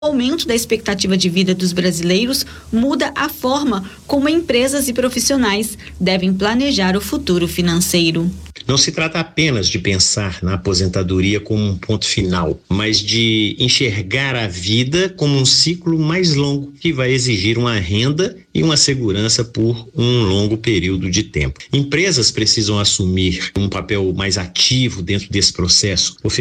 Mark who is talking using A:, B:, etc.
A: O aumento da expectativa de vida dos brasileiros muda a forma como empresas e profissionais devem planejar o futuro financeiro.
B: Não se trata apenas de pensar na aposentadoria como um ponto final, mas de enxergar a vida como um ciclo mais longo que vai exigir uma renda e uma segurança por um longo período de tempo. Empresas precisam assumir um papel mais ativo dentro desse processo,